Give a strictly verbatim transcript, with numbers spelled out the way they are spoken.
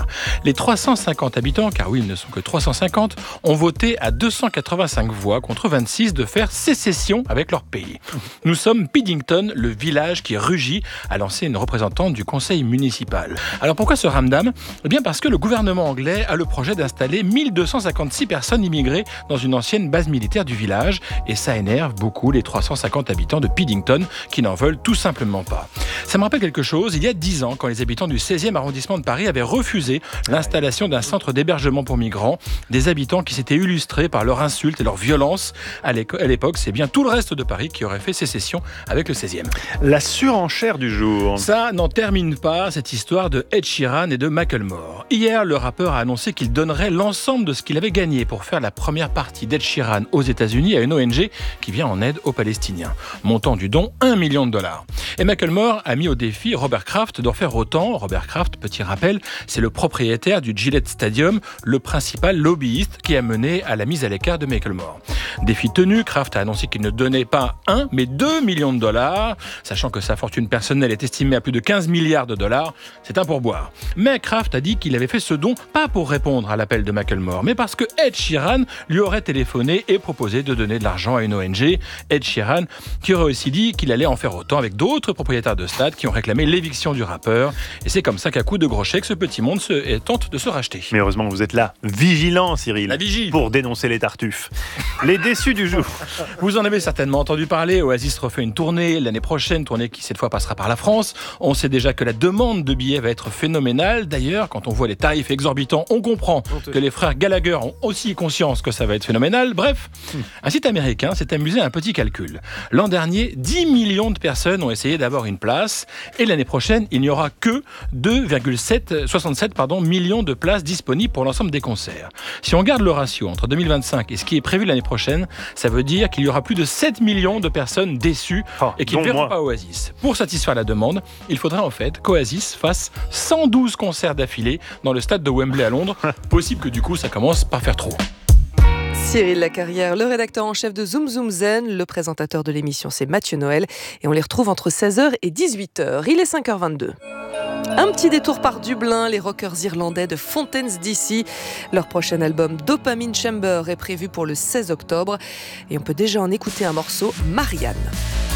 Les trois cent cinquante habitants, car oui, ils ne sont que trois cent cinquante, ont voté à deux cent quatre-vingt-cinq voix contre vingt-six de faire sécession avec leur pays. Nous sommes Piddington, le village qui rugit, a lancé une représentante du conseil municipal. Alors pourquoi ce ramdam ? Eh bien parce que le gouvernement anglais a le projet d'installer mille deux cent cinquante-six personnes immigrées dans une ancienne base militaire du village, et ça énerve beaucoup les trois cent cinquante habitants de Piddington qui n'en veulent tout simplement pas. Ça me rappelle quelque chose, il y a dix ans, quand les habitants du seizième arrondissement de Paris avaient refusé l'installation d'un centre d'hébergement pour migrants, des habitants qui s'étaient illustrés par leurs insultes et leur violence. À l'époque, c'est bien tout le reste de Paris qui aurait fait sécession avec le seizième. La surenchère du jour. Ça n'en termine pas, cette histoire de Ed Sheeran et de Macklemore. Hier, le rappeur a annoncé qu'il donnerait l'ensemble de ce qu'il avait gagné pour faire la première partie d'Ed Sheeran aux États-Unis à une O N G qui vient en aide aux Palestiniens. Montant du don, un million de dollars. Et Macklemore a mis au défi Robert Kraft d'en faire autant. Robert Kraft, petit rappel, c'est le propriétaire du Gillette Stadium, le principal lobbyiste qui a mené à la mise à l'écart de Macklemore. Défi tenu, Kraft a annoncé qu'il ne donnait pas un, mais deux millions de dollars, sachant que sa fortune personnelle est estimée à plus de quinze milliards de dollars. C'est un pourboire. Mais Kraft a dit qu'il avait fait ce don pas pour répondre à l'appel de Macklemore, mais parce que Ed Sheeran lui aurait téléphoné et proposé de donner de l'argent à une O N G. Ed Sheeran qui aurait aussi dit qu'il allait en faire autant avec d'autres propriétaires de stades qui ont réclamé l'éviction du rappeur. Et c'est comme ça qu'à coup de gros chèques, ce petit monde se, tente de se racheter. Mais heureusement que vous êtes là, vigilant Cyril, la vigie, pour dénoncer les tartuffes. Les déçus du jour. Vous en avez certainement entendu parler, Oasis refait une tournée l'année prochaine, tournée qui cette fois passera par la France. On sait déjà que la demande de billets va être phénoménale. D'ailleurs, quand on voit les tarifs exorbitants, on comprend que les frères Gallagher ont aussi conscience que ça va être phénoménal. Bref, un site américain s'est amusé à un petit calcul. L'an dernier, dix millions de personnes ont essayé d'avoir une place et l'année prochaine, il n'y aura que deux virgule soixante-sept pardon, millions de places disponibles pour l'ensemble des concerts. Si on garde le ratio entre deux mille vingt-cinq et ce qui est prévu l'année prochaine, ça veut dire qu'il y aura plus de sept millions de personnes déçues oh, et qui ne verront moi. pas Oasis. Pour satisfaire la demande, il faudrait en fait qu'Oasis fasse cent douze concerts d'affilée dans le stade de Wembley à Londres. Possible que du coup ça commence par faire trop. Cyril Lacarrière, le rédacteur en chef de Zoom Zoom Zen, le présentateur de l'émission c'est Mathieu Noël et on les retrouve entre seize heures et dix-huit heures. Il est cinq heures vingt-deux. Un petit détour par Dublin, les rockers irlandais de Fountains D C. Leur prochain album Dopamine Chamber est prévu pour le seize octobre et on peut déjà en écouter un morceau, Marianne.